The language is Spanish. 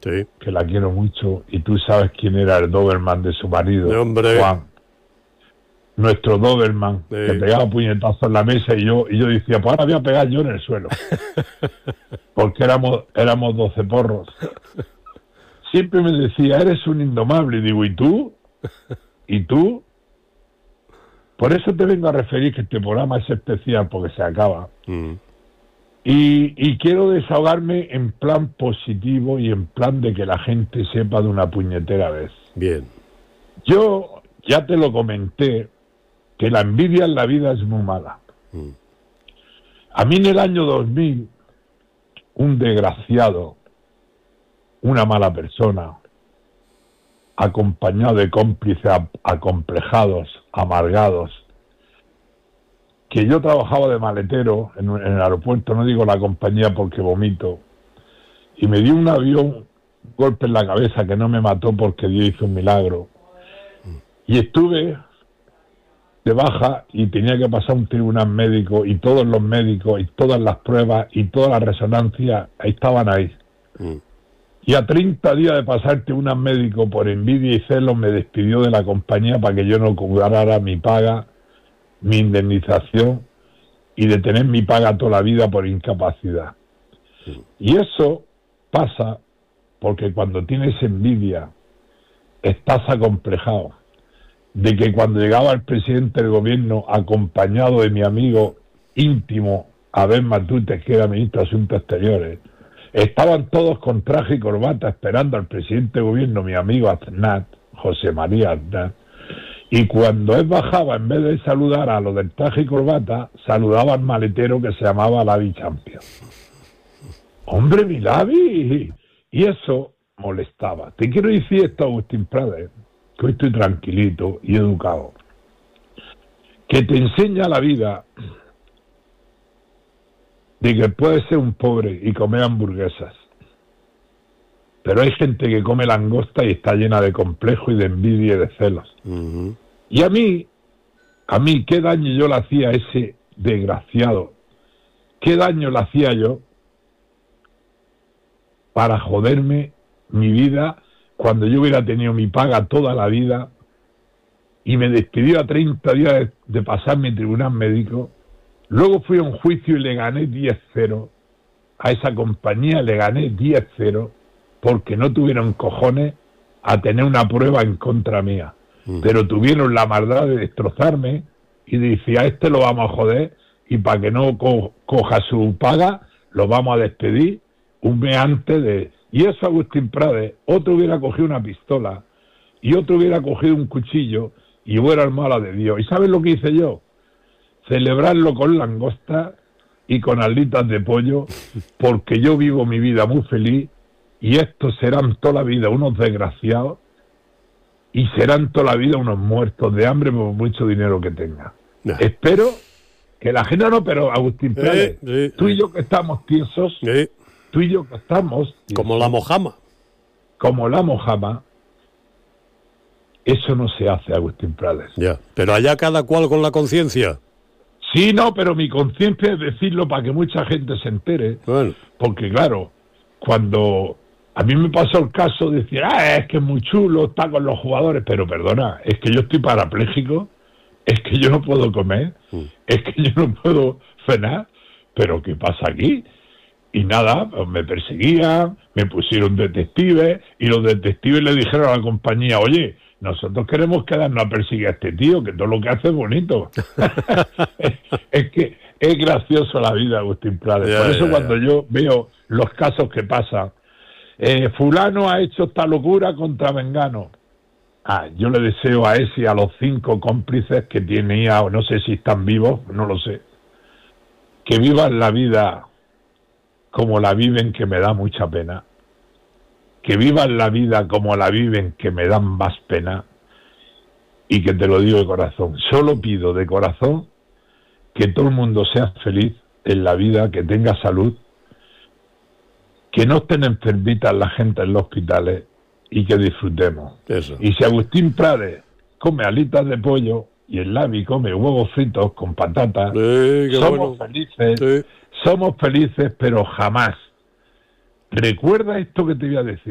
Sí. que la quiero mucho, y tú sabes quién era el Doberman de su marido, Hombre. Juan. Nuestro Doberman, Sí. que pegaba puñetazos en la mesa y yo decía, pues ahora voy a pegar yo en el suelo. Porque éramos 12 porros. Siempre me decía, eres un indomable. Y digo, ¿y tú? ¿Y tú? Por eso te vengo a referir que este programa es especial, porque se acaba. Y quiero desahogarme en plan positivo y en plan de que la gente sepa de una puñetera vez. Bien. Yo ya te lo comenté, que la envidia en la vida es muy mala. A mí en el año 2000, un desgraciado, una mala persona, acompañado de cómplices acomplejados, amargados, que yo trabajaba de maletero en el aeropuerto, no digo la compañía porque vomito, y me dio un avión, un golpe en la cabeza que no me mató porque Dios hizo un milagro, y estuve de baja y tenía que pasar un tribunal médico, y todos los médicos y todas las pruebas y todas las resonancias estaban ahí. Y a 30 días de pasar tribunal médico por envidia y celos me despidió de la compañía para que yo no cobrara mi paga, mi indemnización y de tener mi paga toda la vida por incapacidad. Y eso pasa porque cuando tienes envidia estás acomplejado de que cuando llegaba el presidente del gobierno acompañado de mi amigo íntimo Abel Matute, que era ministro de Asuntos Exteriores, estaban todos con traje y corbata esperando al presidente del gobierno, mi amigo Aznar, José María Aznar, y cuando él bajaba, en vez de saludar a los del traje y corbata, saludaba al maletero que se llamaba Lavi Champion. ¡Hombre, mi Lavi! Y eso molestaba. Te quiero decir esto, Agustín Prades, que hoy estoy tranquilito y educado, que te enseña la vida de que puedes ser un pobre y comer hamburguesas, pero hay gente que come langosta y está llena de complejo y de envidia y de celos. Y a mí, ¿qué daño yo le hacía a ese desgraciado? ¿Qué daño le hacía yo para joderme mi vida cuando yo hubiera tenido mi paga toda la vida y me despidió a 30 días de pasar mi tribunal médico? Luego fui a un juicio y le gané 10-0 a esa compañía, le gané 10-0 porque no tuvieron cojones a tener una prueba en contra mía, pero tuvieron la maldad de destrozarme y de decir, a este lo vamos a joder y para que no coja su paga lo vamos a despedir un mes antes de... Y eso, Agustín Prades, otro hubiera cogido una pistola y otro hubiera cogido un cuchillo y hubiera armado la de Dios. ¿Y sabes lo que hice yo? Celebrarlo con langosta y con alitas de pollo, porque yo vivo mi vida muy feliz y estos serán toda la vida unos desgraciados y serán toda la vida unos muertos de hambre por mucho dinero que tengan. Espero que la gente no, pero Agustín Prades, tú y yo que estamos tiesos, tú y yo que estamos tiesos, como la mojama. Como la mojama, eso no se hace, Agustín Prades. Ya, pero allá cada cual con la conciencia. Sí, no, pero mi conciencia es decirlo para que mucha gente se entere. Bueno. Porque, claro, cuando a mí me pasó el caso de decir, es que es muy chulo, está con los jugadores, pero perdona, es que yo estoy parapléjico, es que yo no puedo comer, es que yo no puedo cenar, pero ¿qué pasa aquí? Y nada, me perseguían, me pusieron detectives, y los detectives le dijeron a la compañía, oye, nosotros queremos quedarnos a perseguir a este tío, que todo lo que hace es bonito. Es que es gracioso la vida, Agustín Prades. Por eso cuando yo veo los casos que pasan, fulano ha hecho esta locura contra Mengano. Yo le deseo a ese y a los 5 cómplices que tenía, o no sé si están vivos, no lo sé, que vivan la vida como la viven, que me da mucha pena. Que vivan la vida como la viven, que me dan más pena, y que te lo digo de corazón. Solo pido de corazón que todo el mundo sea feliz en la vida, que tenga salud, que no estén enfermitas la gente en los hospitales y que disfrutemos. Eso. Y si Agustín Prades come alitas de pollo y el Lavi come huevos fritos con patatas, somos felices, somos felices, pero jamás. Recuerda esto que te voy a decir.